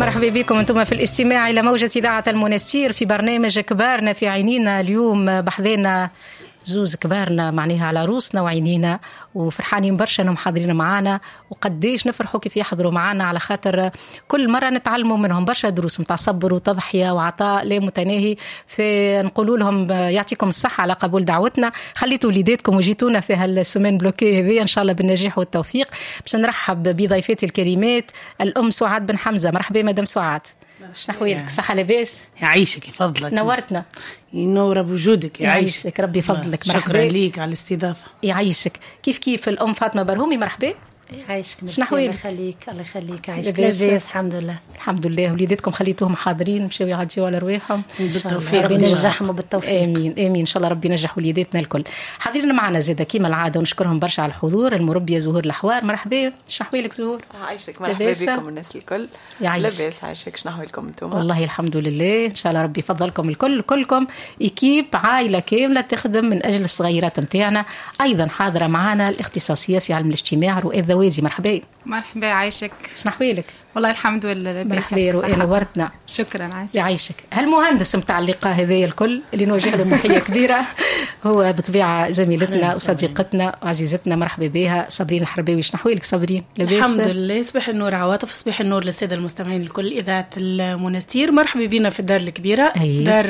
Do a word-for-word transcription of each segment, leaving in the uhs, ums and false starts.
مرحبا بكم انتم في الاستماع الى موجة اذاعة المنستير في برنامج كبارنا في عينينا. اليوم بحذينا زوز كبارنا معناها على روسنا وعينينا، وفرحانين برشا انهم حاضرين معنا، وقديش نفرحوا كيف يحضروا معنا، على خاطر كل مره نتعلموا منهم برشا دروس متاع صبر وتضحيه وعطاء لا متناهي. في نقولوا لهم يعطيكم الصحه على قبول دعوتنا، خليتوا وليداتكم وجيتونا في هالسومين بلوكي هذه ان شاء الله بالنجاح والتوفيق. باش نرحب بضيفتي الكريمات الام سعاد بن حمزه. مرحبا مدام سعاد، شنو احوالك؟ صحه لاباس؟ يعيشك يفضلك، نورتنا. ينور بوجودك، يعيشك ربي يفضلك. شكرا ليك على الاستضافه. يعيشك. كيف كيف الام فاطمه برهومي؟ مرحبا. يعيشك. الله يخليك الله يخليك. عايشك لاباس؟ الحمد لله الحمد لله. وليداتكم خليتوهم حاضرين مشاو يعديوا على رواحهم بالتوفيق، ربي ينجحهم وبالتوفيق. امين امين ان شاء الله ربي ينجح وليداتنا الكل. حاضرين معنا زاده كيما العاده ونشكرهم برشا على الحضور. المربيه زهور الحوار، مرحبا. شنو احوالك زهور؟ عايشك. مرحبا بكم الناس الكل. لاباس؟ عايشك. شنو احوالكم انتم؟ والله الحمد لله ان شاء الله ربي يفضلكم الكل. كلكم ايكيب عائله كامله تخدم من اجل الصغيرات نتاعنا. ايضا حاضره معنا الاختصاصيه في علم الاجتماع رؤية ذوازي. مرحبا. مرحبا. عايشك. شنو احوالك؟ والله الحمد لله. مرحبا رؤية، نورتنا. شكرا. عايشك. يعيشك. هالمهندس متاع اللقاء هذايا الكل اللي نوجه له تحيه كبيره هو بطبيعه زميلتنا وصديقتنا وعزيزتنا، مرحبا بها صابرين الحرباوي. شنو احوالك صابرين؟ لاباس؟ الحمد لله. صباح النور عواطف، صباح النور للساده المستمعين الكل. اذاعه المنستير مرحبا بنا في الدار الكبيره. أيه. دار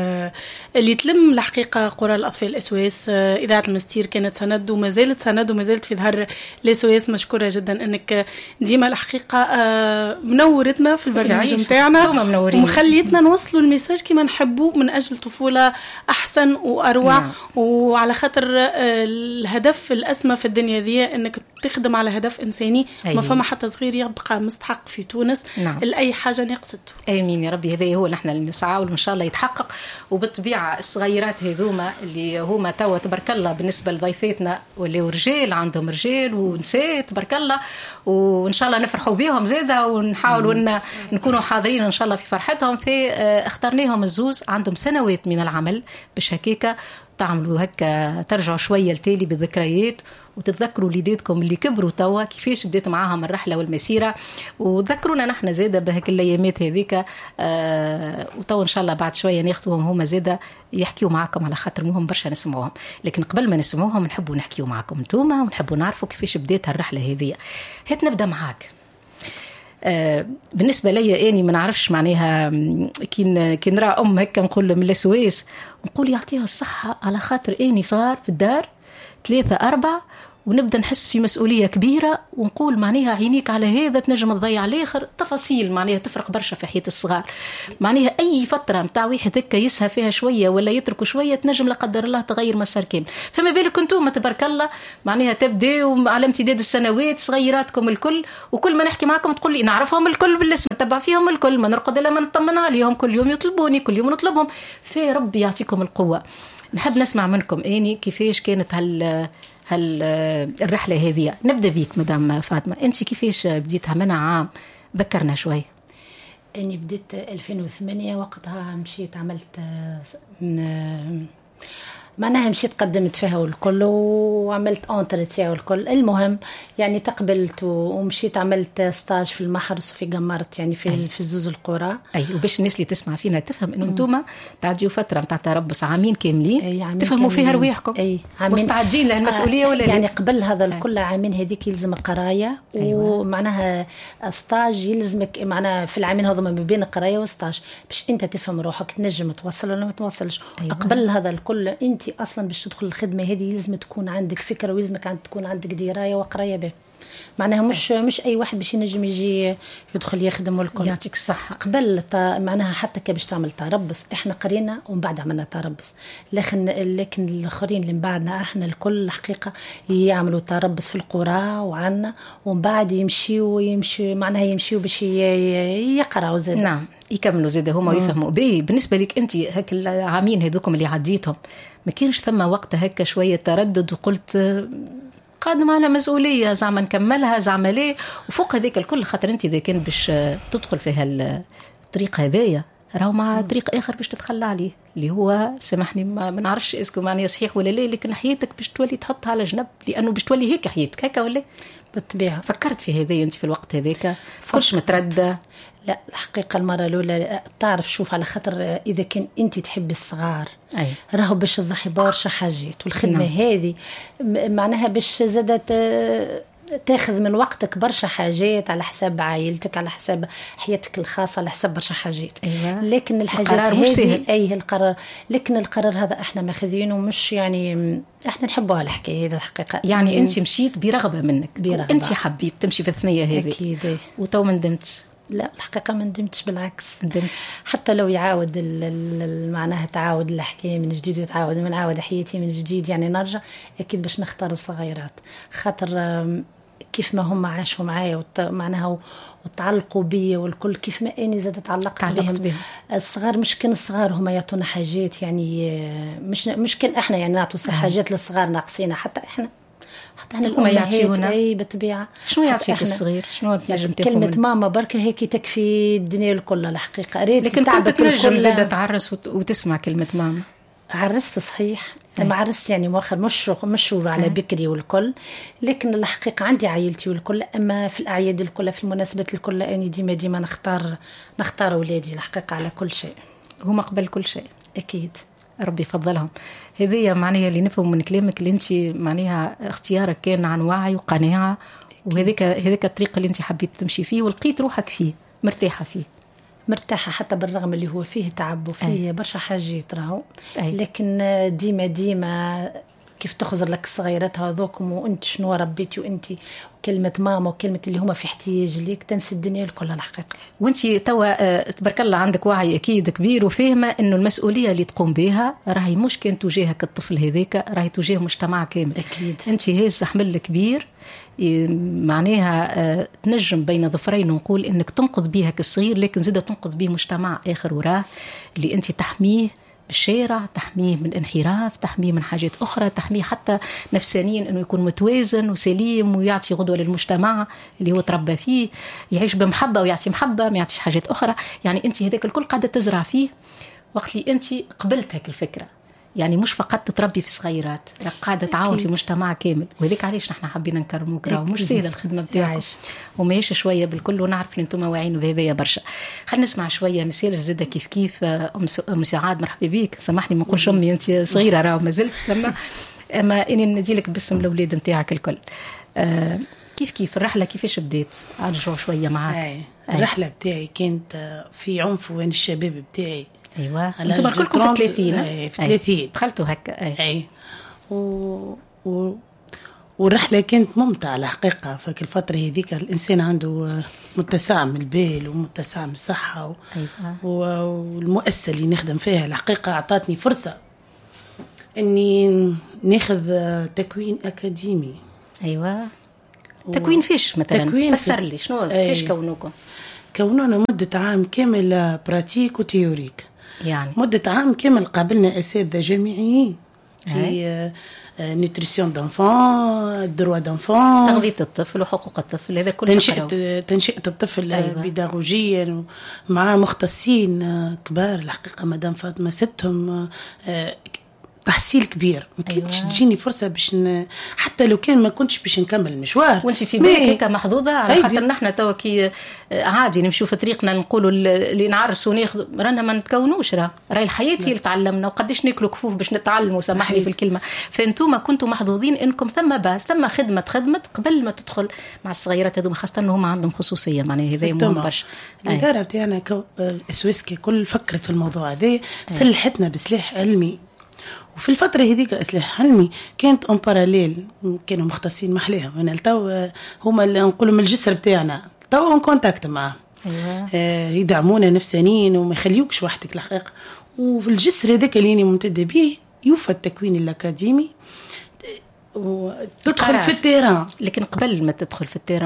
اللي تلم الحقيقه قرى الاطفال الاسواس. اذاعه المنستير كانت سند وما زالت سند وما زالت في ظهر الاسواس. مشكوره جدا انك ديما الحقيقه منورتنا في البرنامج نتاعنا ومخليتنا نوصلوا الميساج كما نحبوا من اجل طفوله احسن واروع. نعم. وعلى خاطر الهدف الاسمى في الدنيا ذي انك تخدم على هدف انساني. أيه. ما فما حتى صغير يبقى مستحق في تونس. نعم. لاي حاجه نقصد. امين يا ربي. هذا هو نحن اللي نسعى وان شاء الله يتحقق. وبالطبيعه الصغيرات هذوما اللي هما توا تبارك الله بالنسبه لضيفاتنا واللي رجال عندهم رجال ونساء تبارك الله، وان شاء الله نفرحوا بهم زاده ونحاولوا ان نكونوا حاضرين ان شاء الله في فرحتهم. في اخترناهم الزوز عندهم سنوات من العمل باش هكاكا تعملوا هكا ترجعوا شويه لتالي بالذكريات وتتذكروا وليداتكم اللي كبروا توا كيفاش بدات معاهم الرحله والمسيره، وذكرونا نحن زاده بهك الايامات هذيك. آه وتوا ان شاء الله بعد شويه ناخذوهم هما زاده يحكيوا معكم على خاطر مهم برشا نسمعوهم. لكن قبل ما نسمعوهم نحبوا نحكيوا معكم انتوما ونحبوا نعرفوا كيفاش بدات الرحله هذه. هات نبدا معاك. آه بالنسبه لي اني ما نعرفش معناها كي كي نرى ام هكا نقول من السويس نقول يعطيها الصحه على خاطر اني صار في الدار ثلاثة أربعة ونبدأ نحس في مسؤولية كبيرة ونقول معناها عينيك على هذا تنجم تضيع الآخر. تفاصيل معناها تفرق برشا في حياة الصغار. معناها أي فترة متاع واحد هكا يسهى فيها شوية ولا يتركوا شوية تنجم لا قدر الله تغير مسار كامل. فما بالك انتم تبارك الله معناها تبداوا على امتداد السنوات صغيراتكم الكل، وكل ما نحكي معكم تقول لي نعرفهم الكل بالاسم، نتبع فيهم الكل، ما نرقد إلا ما نطمن عليهم، كل يوم يطلبوني كل يوم نطلبهم. في ربي يعطيكم القوة. نحب نسمع منكم اني كيفاش كانت هال هل الرحلة هذه. نبدأ بيك مدام فاطمة، أنت كيفاش بديتها منها عام؟ ذكرنا شوي. أني بديت ألفين وثمانية، وقتها مشيت عملت معناها مشيت قدمت فيها والكل وعملت أنترتيا والكل. المهم يعني تقبلت ومشيت عملت ستاج في المحرس في قمرت يعني في أي. في الزوز القرى. أي. وباش الناس اللي تسمع فينا تفهم إنه أنتم تعديوا فترة متاع تربص عامين كاملين تفهموا فيها رواحكم. أي. مستعدين لهالمسؤولية. آه. ولا يعني قبل هذا الكل عامين هذيك يلزم قراية. أيوة. ومعناها ستاج يلزمك معناها في العامين هذوما ما بين قراية وستاج باش أنت تفهم روحك تنجم توصل ولا ما توصلش. أيوة. قبل هذا الكل أنت أصلا باش تدخل الخدمة هذه لازم تكون عندك فكرة ويلزمك عند تكون عندك دراية وقراية به. معناها مش مش أي واحد باش ينجم يجي يدخل يخدم والكل. يعطيك الصحة. قبل معناها حتى كباش تعمل تربص إحنا قرينا ومن بعد عملنا تربص. لكن لكن الآخرين اللي من بعدنا إحنا الكل الحقيقة يعملوا تربص في القرى وعنا ومن بعد يمشيوا يمشي معناها يمشيوا باش يقرأوا زاد. نعم يكملوا زاد هما ويفهموا بيه. بالنسبة لك أنت هك العامين هذوكم اللي عديتهم ما كانش ثم وقت هكا شوية تردد وقلت قادم على مسؤولية زعما نكملها زعما ليه؟ وفوق هذيك الكل خاطر أنت إذا كان باش تدخل في هالطريق هذايا راهو مع طريق اخر باش تتخلى عليه اللي هو سامحني ما نعرفش اسكو معناها صحيح ولا لا، لكن حياتك باش تولي تحطها على جنب لانه باش تولي هيك حياتك هكا ولا بالطبيعه. فكرت في هذا انت في الوقت هذاك كلش متردة؟ لا الحقيقة المرة الأولى تعرف شوف على خاطر إذا كان أنت تحب الصغار أي. راهو باش تضحي برشا حاجات والخدمة نعم. هذه معناها باش زادت تاخذ من وقتك برشا حاجات على حساب عائلتك على حساب حياتك الخاصة على حساب برشا حاجات. أيوة. لكن الحاجات هذه أي القرار لكن القرار هذا احنا ماخذينه مش يعني احنا نحبوها الحكاية هذه الحقيقة. يعني انت مشيت برغبة منك برغبة. انت حبيت تمشي في الثنية هذه أكيد. وتو ما ندمتش؟ لا الحقيقة ما ندمتش بالعكس ندمت. حتى لو يعاود معناها تعاود الحكاية من جديد وتعاود من عاود حياتي من جديد يعني نرجع أكيد باش نختار الصغيرات خاطر كيف ما هم عاشوا معايا معناها وتعلقوا بي والكل كيف ما أني زاد تعلقت بهم. بهم الصغار مش كان الصغار هم يعطونا حاجات يعني مش مش كان احنا يعني نعطوا حاجات للصغار ناقصينا حتى احنا حتى احنا الامهات اي بالطبيعه. شنو يعطيك الصغير؟ شنو تنجم تاخذ كلمه ماما بركه هيك تكفي الدنيا الكل الحقيقه. ريت لكن كنت تنجم زاد تعرس وتسمع كلمه ماما؟ عرست صحيح ما عرست يعني مؤخر مش مش على بكري والكل لكن الحقيقه عندي عائلتي والكل اما في الاعياد الكل في المناسبات الكل اني ديما ديما نختار نختار اولادي الحقيقه على كل شيء. هما قبل كل شيء اكيد ربي يفضلهم. هذه معناها اللي نفهم من كلامك اللي انت معناها اختيارك كان عن وعي وقناعه وهذيك هذيك الطريق اللي انت حبيت تمشي فيه ولقيت روحك فيه مرتاحه فيه. مرتاحة حتى بالرغم اللي هو فيه تعب وفيه برشا حاجات راهو لكن ديما ديما كيف تخزر لك الصغيرات هذوكم وانت شنو ربيتي وانت كلمة ماما وكلمة اللي هما في احتياج ليك تنسي الدنيا الكل الحقيقة. وانت توا تبارك الله عندك وعي اكيد كبير وفاهمة انه المسؤولية اللي تقوم بها راهي مش كان تجاهك الطفل هذاك راهي تجاه مجتمع كامل. اكيد انت هاز حمل كبير معناها تنجم بين ظفرين ونقول انك تنقذ بيها الصغير لكن زيادة تنقذ بيه مجتمع اخر وراه اللي انت تحميه بالشارع تحميه من انحراف تحميه من حاجات أخرى تحميه حتى نفسانيا أنه يكون متوازن وسليم ويعطي غدوة للمجتمع اللي هو تربى فيه يعيش بمحبة ويعطي محبة ما يعطيش حاجات أخرى. يعني أنت هذاك الكل قاعدة تزرع فيه وقت اللي أنت قبلت هيك الفكرة يعني مش فقط تتربي في صغيرات قاعدة تعاون في مجتمع كامل وذلك علاش نحن حابين نكرموك راهو مش سهلة الخدمة بتاعك وماهيش شوية بالكل ونعرف ان انتم واعيين بهذايا برشا. خلينا نسمع شوية مثال زادة كيف كيف ام سعاد مرحبا بيك سامحني ما نقولش امي انت صغيرة راهو ما زلت تسمع اما اني نديلك باسم الاولاد نتاعك الكل. آه كيف كيف الرحلة كيفاش بديت عرجوا شوية معاك؟ أي. الرحلة بتاعي كانت في عنف وين الشباب بتاعي. ايوه انتم كلكم في ثلاثين اي في ثلاثين دخلتوا هكا اي, أي. و... و... والرحله كانت ممتعه الحقيقه. فك الفتره هذيك الانسان عنده متسع من البال ومتسع من الصحه و... أيوة. و... والمؤسسه اللي نخدم فيها الحقيقه اعطتني فرصه اني ناخذ تكوين اكاديمي. ايوه و... تكوين فيش مثلا تكوين فسر لي شنو فيش كونوكم؟ كونونا مده عام كامل براتيك وتيوريك يعني مدة عام كامل قابلنا أساتذة جامعيين في نيوتريسيون دانفون دروا دانفون تغذية الطفل وحقوق الطفل هذا كله تنشئة تنشئة الطفل أيوة. بيداغوجيا مع مختصين كبار الحقيقة مدام فاطمة ستهم تحصيل كبير ما كنتش أيوة. تجيني فرصة باش ن... حتى لو كان ما كنتش باش نكمل المشوار. وانت في بالك هيك محظوظة على خاطر نحن توا كي عادي نمشوا في طريقنا نقولوا اللي نعرسوا وناخذ رانا ما نتكونوش راه راهي الحياة هي اللي تعلمنا وقديش ناكلوا كفوف باش نتعلموا سامحني في الكلمة. فانتم كنتوا محظوظين انكم ثم باس ثم خدمة خدمة قبل ما تدخل مع الصغيرات هذوما خاصة انهم عندهم خصوصية معناها هذا مهم برشا. الإدارة تاعنا السويسكي كل فكرت في الموضوع هذا سلحتنا بسلاح علمي. وفي الفترة هذيك إصلاح علمي كانت أم باراليل كانوا مختصين محليهم من التو هما اللي نقولوا من الجسر بتاعنا تو اون كونتاكت معهم. أيوة. آه يدعمونا نفسانيين وما يخليوكش وحدك الحقيقة. وفي الجسر هذاك اللي أنا ممتدة به يوفى التكوين الأكاديمي وتدخل في التيران. لكن قبل ما تدخل في التيران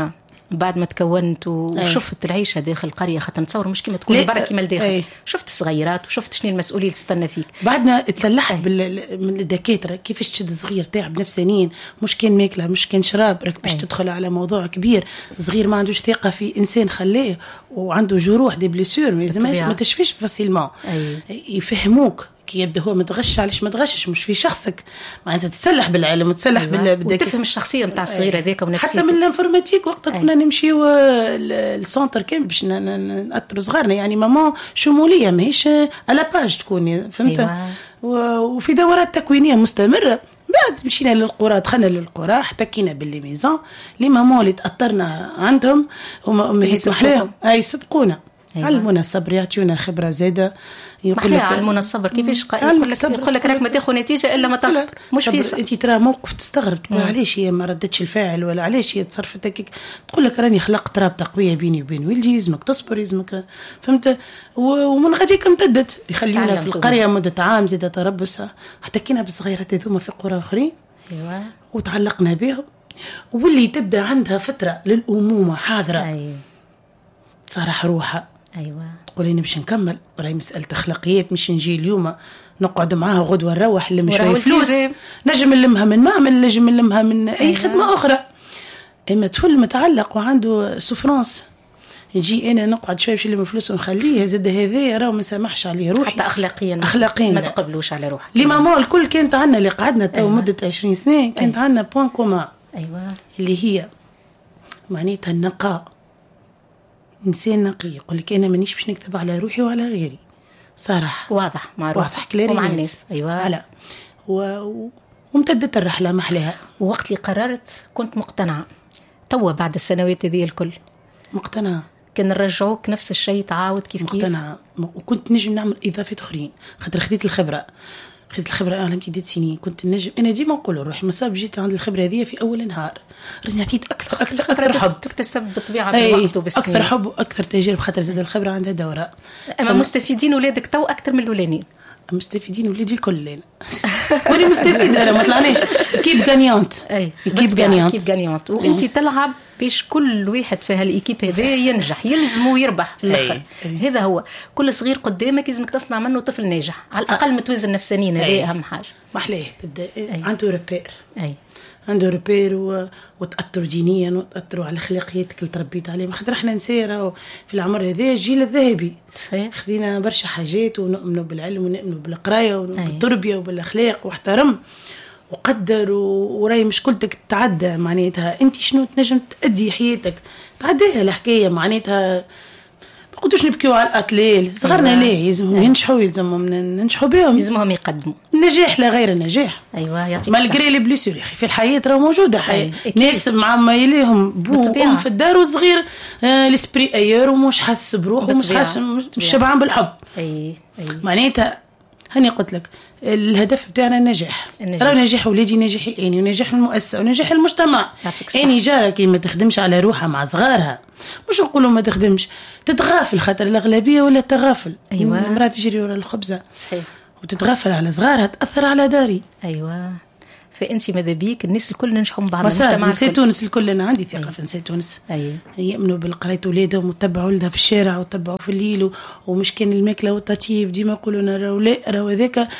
بعد ما تكونت وشفت أي. العيشه داخل القريه، خاطر نتصور مش كيما تكوني برا كيما الداخل أي. شفت الصغيرات وشفت شنو المسؤوليه اللي تستنى فيك. بعدنا تسلحت بال... من الدكاتره كيفاش تشد صغير تعب نفسانيا، مش كان ماكله مش كان شراب، راك باش تدخل على موضوع كبير. صغير ما عندوش ثقه في انسان خلاه وعنده جروح دي بليسور ما تشفيش فاسيلمون، يفهموك كي يبدا هو متغش علاش ما تغشش مش في شخصك، معناتها تتسلح بالعلم وتسلح أيوة. بال وتفهم الشخصيه نتاع الصغير هذاك ونفسيته. حتى من الانفورماتيك وقت كنا نمشيو السونتر كامل باش نأثروا صغارنا، يعني ماما شموليه ماهيش على باج تكون فهمت. أيوة. وفي دورات تكوينيه مستمره. بعد مشينا للقرى، دخلنا للقرى احتكينا باللي ميزون لي ماما اللي تأثرنا عندهم وما هيك محلاهم اي صدقونا. أيوة. علمونا الصبر، يعطيونا خبرة زادة. يقول لك علمونا الصبر كيفاش يقول لك يقول لك راك ما تاخذ نتيجة إلا ما تصبر. مش في أنت ترى موقف تستغرب تقول علاش هي ما ردتش الفاعل ولا علاش هي تصرفت هكاك، تقول لك راني خلقت رابطة قوية بيني وبين ولدي، يلزمك تصبر يلزمك فهمت. ومن غاديك امتدت يخلينا في القرية مدة عام زادة تربص، احتكينا بالصغيرات هذوما في قرى أخرين. أيوة. وتعلقنا بهم، واللي تبدأ عندها فترة للأمومة حاضرة. أيوة. تصارح روحها. أيوة. تقولي باش نكمل راهي مسألة أخلاقيات، مش نجي اليوم نقعد معاها غدوة نروح نلم شوية فلوس، نجم نلمها من معمل، نجم نلمها من أي أيوة. خدمة أخرى. إما طفل متعلق وعنده سوفرانس يجي أنا نقعد شوية باش نلم فلوس ونخليه زاد هذا راه ما سامحش عليه روحي حتى أخلاقيا أخلاقيا ما تقبلوش على روحك. لي ماما الكل كانت عندنا اللي قعدنا تو أيوة. مدة عشرين سنة كانت أيوة. عندنا بوان كومان. أيوة. اللي هي معناتها النقاء، إنسان نقي. يقول لك أنا مانيش باش نكذب على روحي وعلى غيري، صراحة واضح مع روحك واضح كلاري ومع الناس. أيوة. على و... وامتدت الرحلة محلها. ووقت اللي قررت كنت مقتنعة، توا بعد السنوات هذه الكل مقتنعة كان نرجعوك نفس الشيء تعاود كيف كيف مقتنعة. وكنت نجم نعمل إضافات أخرين خاطر خذيت الخبرة خذيت الخبرة أعلى امتداد سنين. كنت نجم أنا ديما نقول روحي مصاب جيت عند الخبرة هذه في أول نهار راني عطيت أكثر أكثر أكثر حب، تكتسب بالطبيعة بالوقت وبالسنين، أكثر حب وأكثر تجارب خاطر زاد الخبرة عندها دورة. أما فم... مستفيدين ولادك تو أكثر من الأولانيين. مستفيدين ولادي الكل ليلة وأنا مستفيد أنا ما طلعناش كيب غانيانت. أي كيب غانيانت كيب غانيانت وأنت تلعب باش كل واحد في هالإيكيب هذا ينجح، يلزم ويربح في الآخر. هذا هو كل صغير قدامك لازمك تصنع منه طفل ناجح على الأقل متوازن نفسانيا. هذا أهم حاجة. محلاه تبدأ عنده ريبير. أي عنده ريبير و... وتأثر دينيا وتأثروا على أخلاقياتك اللي تربيت عليهم. خاطر احنا نسيرة في العمر هذا الجيل الذهبي صحيح. خذينا برشا حاجات ونؤمنوا بالعلم ونؤمنوا بالقراية وبالتربية وبالأخلاق واحترم وقدر وراي مشكلتك تعدى معناتها انت شنو تنجم تأدي حياتك تعديها الحكاية معناتها. ما قلتوش نبكيو على الأطلال صغرنا أيوة. ليه يلزمهم ينجحوا يلزمهم ننجحوا بهم يلزمهم يقدموا النجاح لا غير النجاح. ايوه يعطيك مالغري لي بليسور يا اخي في الحياه راه موجوده حياه ناس مع ما يليهم بو ام في الدار وصغير آه لسبري ايور ومش حاسس بروحه ومش حاسس مش شبعان بالحب. اي اي معناتها هاني قلت لك الهدف بتاعنا النجاح. راه نجاح ولادي نجاحي اني ونجاح المؤسسه ونجاح المجتمع. اني جاره كي ما تخدمش على روحها مع صغارها مش نقولوا ما تخدمش تتغافل خاطر الاغلبيه ولا تغافل. ايوه المراه تجري ورا الخبزه صحيح وتتغافل على صغارها تاثر على داري. ايوه فانت ماذا بيك الناس الكل ننجحوا مع بعض المجتمع نسيت تونس الكل. انا عندي ثقه في نسيت تونس. ايوه يؤمنوا بالقرايه ولادهم وتبعوا ولدها في الشارع وتبعوا في الليل ومش كان الماكله والتطيب ديما يقولوا لنا راهو لا راهو هذاك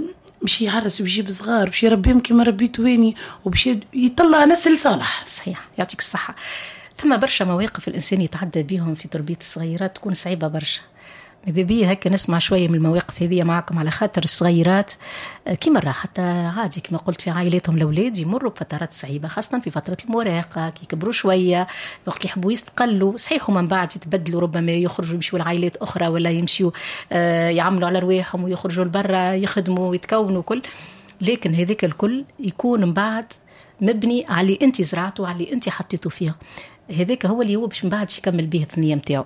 باش يعرس ويجيب صغار باش يربيهم كما ربيت ويني وباش يطلع نسل صالح. صحيح يعطيك الصحه. ثم برشا مواقف الانسان يتعدى بهم في تربيه الصغيرات تكون صعيبه برشا. ماذا بيا هكا نسمع شويه من المواقف هذه معكم على خاطر الصغيرات كيما راه حتى عادي كما قلت في عائلاتهم الاولاد يمروا بفترات صعيبه خاصه في فتره المراهقه كي يكبروا شويه وقت يحبوا يستقلوا. صحيح ومن بعد يتبدلوا ربما يخرجوا يمشوا لعائلات اخرى ولا يمشوا يعملوا على رواحهم ويخرجوا لبرا يخدموا ويتكونوا كل، لكن هذاك الكل يكون من بعد مبني على اللي انت زرعته وعلى اللي انت حطيته فيها. هذاك هو اللي هو باش من بعد يكمل به الثنيه نتاعو.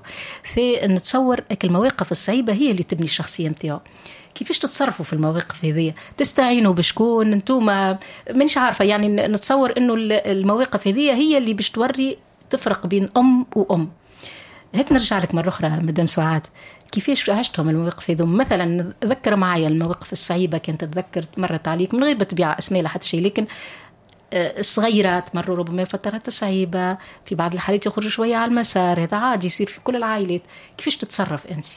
فنتصور المواقف الصعيبه هي اللي تبني الشخصيه نتاعو. كيفاش تتصرفوا في المواقف هذه؟ تستعينوا بشكون انتوما؟ مانيش عارفه يعني نتصور انه المواقف هذه هي اللي باش توري تفرق بين ام وام. هات نرجع لك مره اخرى مدام سعاد كيفاش عشتهم المواقف هذو؟ مثلا ذكر معايا المواقف الصعيبه كانت تذكرت مرت عليك من غير بتبيع اسماء لا حتى شيء، لكن الصغيرات مروا ربما فترات صعيبة، في بعض الحالات يخرجوا شوية على المسار، هذا عادي يصير في كل العائلات. كيفاش تتصرف أنت؟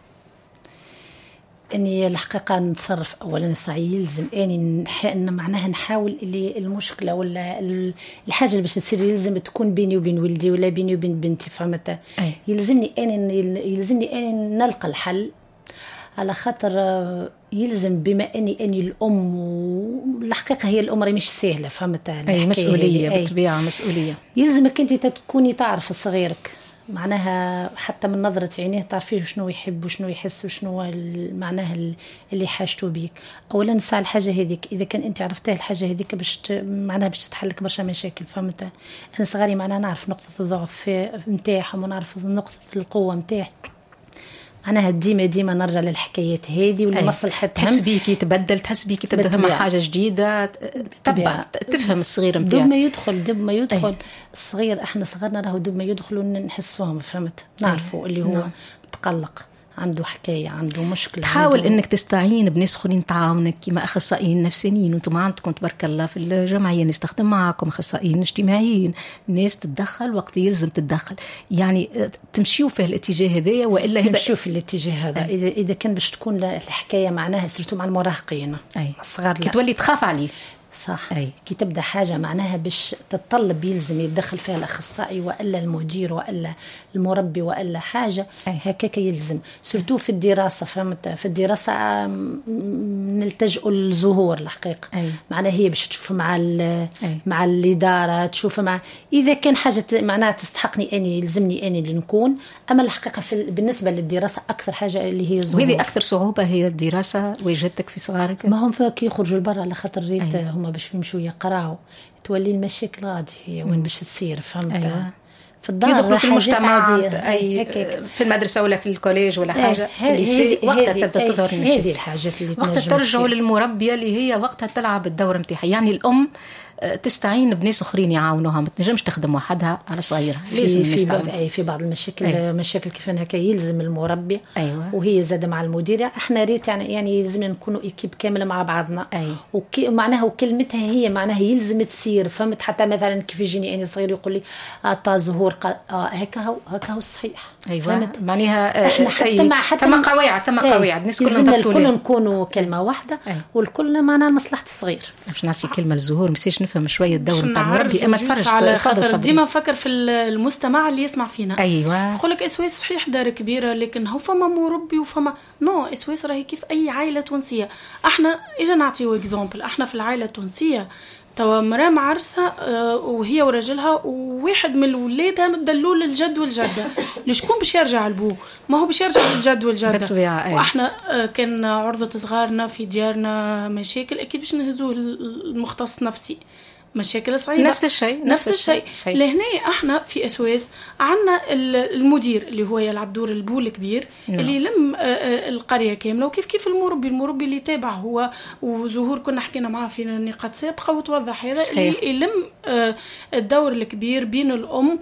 اني الحقيقه نتصرف اولا ساعي يلزم اني ان معناها نحاول اللي المشكله ولا الحاجه اللي باش تصير يلزم تكون بيني وبين ولدي ولا بيني وبين بنتي، فهمت؟ يلزمني اني يلزمني اني نلقى الحل، على خاطر يلزم بما اني اني الام، والحقيقه هي الام راهي مش سهله، فهمت؟ اي مسؤوليه بالطبيعه، مسؤوليه. يلزمك انت تكوني تعرف صغيرك، معناها حتى من نظرة عينيه تعرفيه شنو يحب وشنو يحس وشنو معناها اللي حاجته بيك. أولا نسعى الحاجة هذيك، إذا كان أنت عرفتها الحاجة هذيك باش معناها باش تتحلك برشا مشاكل، فهمت؟ أنا صغاري معناها نعرف نقطة الضعف متاعهم ونعرف نقطة القوة متاعي، معناها ديما ديما نرجع للحكايات هذه ولمصلحتهم. تحس بيكي تبدل، تحس بيكي تبدا حاجه جديدة، تتبع تفهم الصغير نتاعك. دب ما يدخل دب ما يدخل أي. الصغير احنا صغرنا راهو دب ما يدخلوا نحسوهم، فهمت؟ نعرفوا اللي هو نعم. متقلق، عنده حكايه، عنده مشكله. تحاول عنده... انك تستعين بناس اخرين تعاونك كما اخصائيين نفسانيين، وانتم عندكم تبارك الله في الجمعيه ناس تخدم معكم، اخصائيين اجتماعيين، ناس تتدخل وقت يلزم تتدخل، يعني تمشيوا في الاتجاه هذايا والا تمشيوا في الاتجاه هذا. اذا اذا كان باش تكون الحكايه معناها سيرتو مع المراهقين الصغار كي تولي تخاف عليه، صح. أي. كي تبدا حاجه معناها باش تتطلب يلزم يتدخل فيها الاخصائي والا المدير والا المربي والا حاجه هكاك يلزم، سورتو في الدراسه، فهمت؟ في الدراسه نلتجئوا للظهور الحقيقه، معناها هي باش تشوف مع مع الاداره، تشوف مع اذا كان حاجه معناها تستحقني اني يلزمني اني اللي نكون. اما الحقيقه في بالنسبه للدراسه اكثر حاجه اللي هي الظهور، وهذه اكثر صعوبه هي الدراسه. واجهتك في صغارك؟ ما هم كي يخرجوا لبرا على خاطر ريت هما باش يمشوا يقراوا، تولي المشاكل غادي هي وين باش تصير، فهمت؟ أيوة. في الدار يدخلوا في المجتمع، أي في المدرسة ولا في الكوليج ولا حاجة، اللي وقتها تبدأ تظهر المشاكل. هذه الحاجات اللي وقتها ترجعوا للمربية اللي هي وقتها تلعب الدور متاعها، يعني الأم تستعين بناس اخرين يعاونوها، ما تنجمش تخدم وحدها على صغيرها، لازم في اي في بعض المشاكل أيوة. مشاكل كيف هكا يلزم المربي أيوة. وهي زاد مع المديره، احنا ريت يعني يعني يلزم نكونوا ايكيب كامله مع بعضنا أيوة. وكي معناها وكلمتها هي معناها يلزم تصير، فهمت؟ حتى مثلا كيف يجيني انا صغير يقول لي اعطى زهور قال اه هكا هو هكا هو الصحيح، أيوة. فهمت؟ معناها احنا حتى مع حتى ثم قواعد ثم قواعد الناس كلنا الكل نكونوا كلمه واحده أيوة. والكل معناها لمصلحه الصغير. باش نعطي كلمه الزهور مساش نفهم شويه الدور نعرف اما تفرج على خاطر ديما نفكر في المستمع اللي يسمع فينا. ايوه يقول لك اسويس صحيح دار كبيره لكن هو فما مربي وفما نو اسويس راهي كيف اي عائله تونسيه. احنا اجا نعطيو اكزامبل، احنا في العائله التونسيه توا مراه معرسه وهي وراجلها وواحد من الولادها مدلول للجد والجده، لشكون باش يرجع لبوه؟ ما هو باش يرجع للجد والجده. واحنا كان عرضه صغارنا في ديارنا مشاكل اكيد باش نهزوه المختص نفسي، مشاكل صعيبه. نفس الشيء نفس الشيء لهنا احنا في اسواس عندنا المدير اللي هو يلعب دور البو الكبير نعم. اللي يلم القريه كامله، وكيف كيف المربي المربي اللي تابع هو وزهور كنا حكينا معاه في نقاط سابقه وتوضح هذا صحيح. اللي يلم الدور الكبير بين الام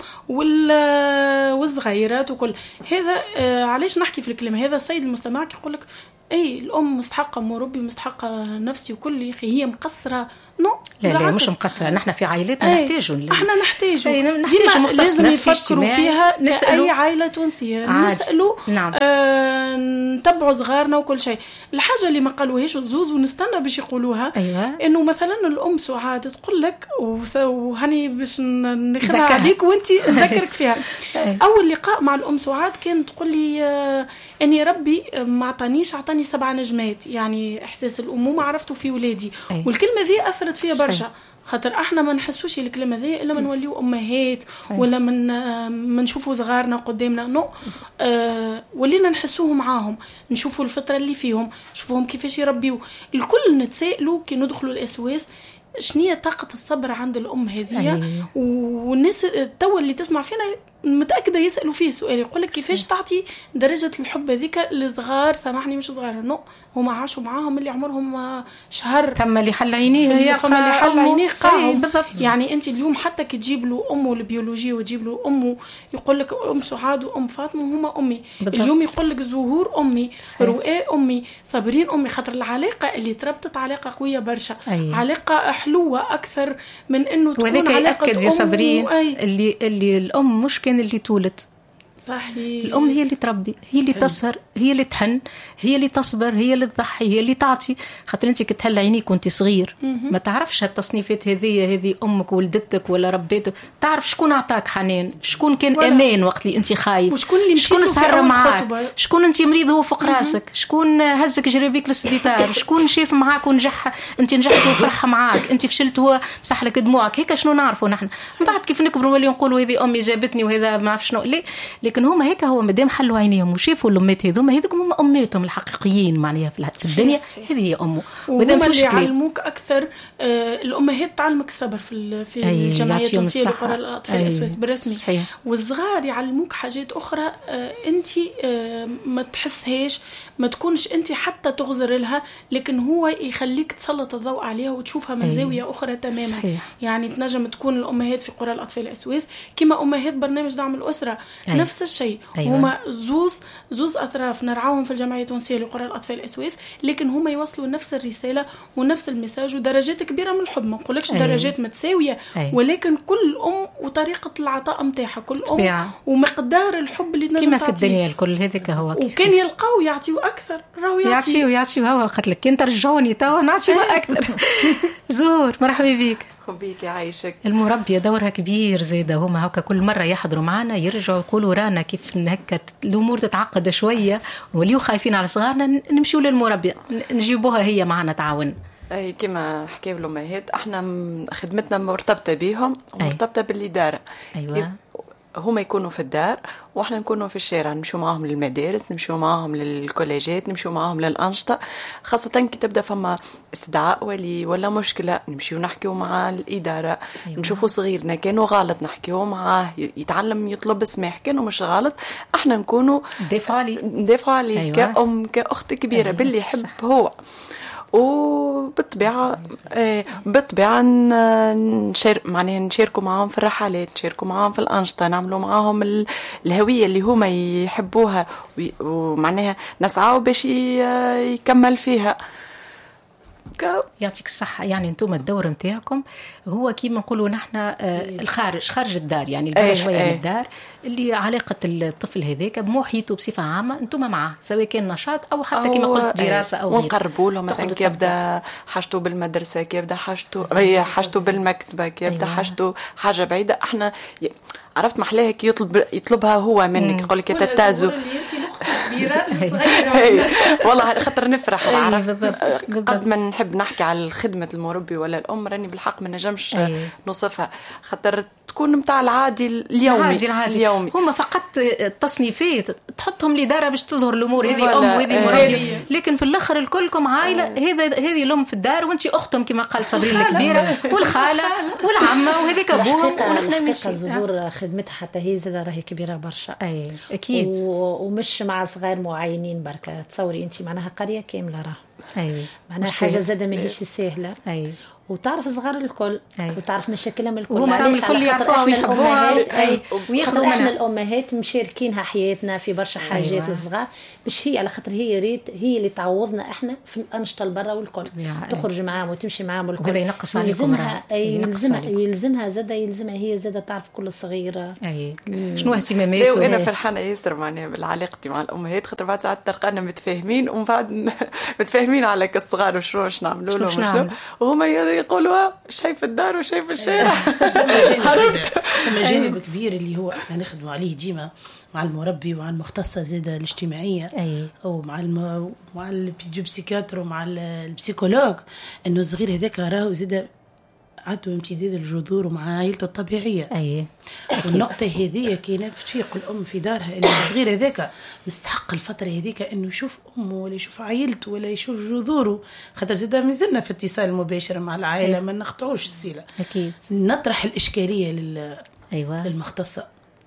والصغيرات وكل هذا. علاش نحكي في الكلمه هذا؟ السيد المستمع يقول لك اي الام مستحقه مربي مستحقه نفسي وكل، يا اخي هي مقصره نو لا لا مش مقصرة، نحن في عائلتنا نحتاجوا احنا نحتاجوا نحتاجوا مختص نفسي اجتماعي فيها اي عائله تونسيه نسالوا نعم. آه نتبعوا صغارنا وكل شيء. الحاجه اللي ما قالوهاش الزوز ونستنى باش يقولوها أيوة. انه مثلا الام سعاد تقول لك وهني باش ناخذها عليك وانت نذكرك فيها اول لقاء مع الام سعاد كانت تقول لي آه اني ربي ما عطانيش عطاني سبع نجمات، يعني احساس الامومه عرفته في ولادي أي. والكلمه ذي اثرت فيها برشا، خاطر احنا ما نحسوش الكلمه ذي الا ما نوليو امهات ولا من ما نشوفوا صغارنا قدامنا نو آه ولينا نحسوه معاهم، نشوفوا الفطره اللي فيهم، نشوفوهم كيفاش يربيو. الكل نتسائلوا كي ندخلوا الاسواس شنية طاقة الصبر عند الأم هذه أيه. والناس التو اللي تسمع فينا متأكدة يسألوا فيه سؤال يقول لك كيفاش تعطي درجة الحب هذيك لصغار، سامحني مش صغار نو هما عاشوا معاهم اللي عمرهم شهر، ثم اللي حل عينيه ثم اللي حل عينيه قاعهم. بالضبط. يعني انت اليوم حتى كي تجيب له امه البيولوجيه وتجيب له امه يقول لك ام سعاد وام فاطمه هما امي بالضبط. اليوم يقول لك زهور امي، رؤاء امي، صابرين امي، خاطر العلاقه اللي تربطت علاقه قويه برشا. أيه. علاقه حلوه اكثر من انه تكون علاقه يأكد يا صابرين اللي اللي الام مش كان اللي تولد صحيح. الأم هي اللي تربي، هي اللي تسهر، هي اللي تحن، هي اللي تصبر، هي اللي تضحي، هي اللي تعطي. خاطر انت كتهل عينيك وانت صغير ما تعرفش هالتصنيفات هذه هذه امك ولدتك ولا ربيتك، تعرف شكون اعطاك حنان، شكون كان ولا. امان وقت اللي انت خايف، وشكون اللي شكون سهر معاك، شكون انت مريض هو فوق راسك، شكون هزك جرابيك للسبيطار، شكون شاف معاك ونجح انت نجحت وفرح معاك، انت فشلت هو مسح لك دموعك. هيك شنو نعرفوا نحن من بعد كيف نكبروا نولي نقولوا هذه امي جابتني وهذا ما نعرف شنو. ليه؟ لكن هما هيك هو مدام حلوا عينيهم وشافوا الامات هذوما هذوك هما اماتهم الحقيقيين معناها في الدنيا. هذه هي امه. وهما اللي يعلموك اكثر. آه الامهات تعلمك الصبر في في أي الجمعيات التونسيه لقراء الاطفال الاسواس بالرسمي. صحيح. والصغار يعلموك حاجات اخرى آه انت آه ما تحسهاش، ما تكونش انت حتى تغزر لها، لكن هو يخليك تسلط الضوء عليها وتشوفها من أي. زاويه اخرى تماما. صحيح. يعني تنجم تكون الامهات في قراء الاطفال الاسواس كما امهات برنامج دعم الاسره. أي. نفس الشيء. أيوة. هما زوز زوز اطراف نرعاهم في الجمعيه التونسيه لقراء الاطفال الاسواس، لكن هما يوصلوا نفس الرساله ونفس المساج ودرجات كبيره من الحب. ما نقولكش أي. درجات متساويه، أي. ولكن كل ام وطريقه العطاء نتاعها، كل ام طبيعة. ومقدار الحب اللي نجم كما في الدنيا الكل. هذيك هو كيف وكان يلقاو يعطيوا اكثر، راهو يعطيوا يعطيوا هو قالك كنت رجعوني تو نعطي اكثر. زور مرحبا بيك. بيك يعيشك. المربية دورها كبير زيادة، هما هكا كل مرة يحضروا معنا يرجعوا يقولوا رانا كيف هكا الأمور تتعقد شوية وليو خايفين على صغارنا نمشيوا للمربية نجيبوها هي معنا تعاون. أي كما حكاوا الأمهات احنا خدمتنا مرتبطة بيهم ومرتبطة بالإدارة. أيوة. هما يكونوا في الدار واحنا نكونوا في الشارع، نمشوا معهم للمدارس، نمشوا معهم للكوليجات، نمشوا معهم للأنشطة، خاصة كي تبدأ فما استدعاء ولي ولا مشكلة نمشوا نحكيوا مع الإدارة. أيوة. نشوفوا صغيرنا كانوا غلط نحكيوا معاه يتعلم يطلب السماح، كانوا مش غلط احنا نكونوا ندافعوا عليه ندافعوا عليه. أيوة. كأم كأخت كبيرة. أيوة. باللي يحب هو. وبالطبيعة آه بالطبيعة نشارك معناها نشاركوا معهم في الرحلات، نشاركوا معهم في الأنشطة، نعملوا معهم الهوية اللي هما يحبوها ومعناها نسعوا باش يكمل فيها. يعطيك الصحة. يعني انتم الدور متاعكم هو كيما نقولوا نحن آه الخارج خارج الدار، يعني البرا شوية من الدار اللي علاقة الطفل هذاك بمحيطه بصفة عامة انتم معه، سواء كان نشاط أو حتى كيما قلت دراسة أو غيره. ونقربوا له مثلا كي يبدأ حاجته بالمدرسة، كي يبدأ حاجته هي حاجته بالمكتبة، كي يبدأ أيوة. حاجته حاجة بعيدة احنا ي... عرفت محلاها كي يطلب يطلبها هو منك، يقول لك تتازو والله خاطر نفرح. قد ما نحب نحكي على الخدمة المربي ولا الأم راني بالحق ما نجمش نوصفها، خاطر تكون متاع العادي اليومي. العادي العادي. اليومي هما فقط التصنيفات تحطهم لدارة باش تظهر الأمور هذه أم وهذه مربي، لكن في الآخر الكلكم عائلة. هذا هذه الأم في الدار وانتي أختهم كما قالت صابرين الكبيرة والخالة والعمة وهذيك أبوها. ونحن الزهور خدمتها حتى هي زادة راهي كبيرة برشا. أي أكيد. ومش مع صغار معينين بركة. تصوري أنت معناها قرية كاملة راه. أي. معناها حاجة زادة ما هيش سهلة. أي. وتعرف صغار الكل. أي. وتعرف مشاكلهم الكل. وهم الكل يعرفوها ويحبوها. أي. وياخذوا احنا الأمهات مشاركينها حياتنا في برشا حاجات. أيوة. الصغار باش هي على خاطر هي ريت هي اللي تعوضنا احنا في الأنشطة البرا والكل. تخرج معاهم وتمشي معاهم والكل. وهذا ينقص عليكم. يلزمها أي يلزمها يلزمها زادة يلزمها هي زادة تعرف كل صغيرة. أي. شنو اهتماماته. وأنا فرحانة ياسر معناها بالعلاقتي مع الأمهات، خاطر بعد ساعات تلقانا متفاهمين ومن بعد متفاهمين على الصغار وشنو باش نعملوا لهم وشنو وهما يقولوا شيء في الدار وشيء في الشارع. عرفت ثم جانب كبير اللي هو احنا نخدموا عليه ديما مع المربي ومع المختصة زادة الاجتماعية. أي. أو مع الم... مع البسيكاتر ومع البسيكولوج، إنه الصغير هذاك راهو زادة عدو امتداد الجذور ومع عائلته الطبيعية. أي. والنقطة هذه كاينة تفيق الأم في دارها إنه الصغير هذاك مستحق الفترة هذيك إنه يشوف أمه ولا يشوف عائلته ولا يشوف جذوره، خاطر زادة مازلنا في اتصال مباشر مع العائلة ما نقطعوش السيلة. أكيد. نطرح الإشكالية لل أيوة. للمختصة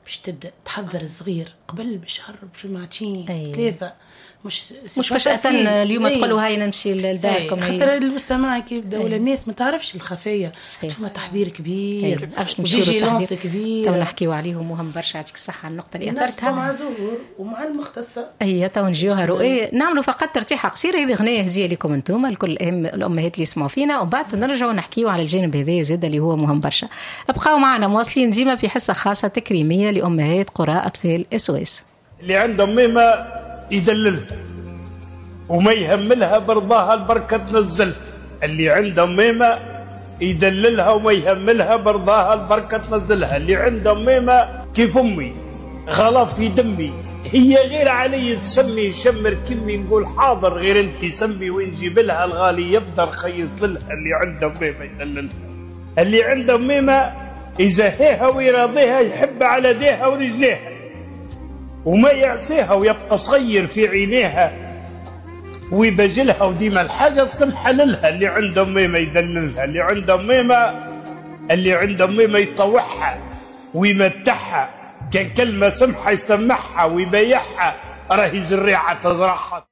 باش تبدا تحضر الصغير قبل بشهر بجمعتين أيه. ثلاثه، مش مش فجأة اليوم أيه. تقولوا هاي نمشي لداركم. خاطر المجتمع كي يبدا ولا الناس ما تعرفش الخفايا، فما تحضير كبير وفيجيلانس كبير. تو نحكيو عليهم مهم برشا. يعطيك الصحة على النقطة اللي أثرتها مع زهور ومع المختصة. هي تو نجيوها رؤية نعملوا فقط ترتيحة قصيرة. هذه غنية هدية لكم انتم الكل الأمهات اللي يسمعوا فينا، ومن بعد نرجعوا نحكيو على الجانب هذا زاد اللي هو مهم برشا. ابقاو معنا مواصلين ديما في حصة خاصة تكريمية لأمهات قرى أطفال إسويس. اللي عندهم ميمة يدللها وما يهملها برضاها البركة تنزلها. اللي عندهم ميمة يدللها وما يهملها برضاها البركة تنزلها. اللي عندهم ميمة كيف أمي غلا في دمي، هي غير علي تسمي شمر كمي نقول حاضر غير انت سمي ونجيب لها الغالي يبدأ رخيص لها. اللي عندهم ميمة يدللها. اللي عندهم ميمة يزهيها ويراضيها يحب على ديها ورجليها وما يعصيها ويبقى صغير في عينيها ويبجلها وديما الحاجة سمحة لها. اللي عندهم ميمة يدللها. اللي عندهم ميمة اللي عندهم ميمة يطوعها ويمتعها، كان كلمة سمحة يسمعها ويبيعها راهي زريعة تزرعها.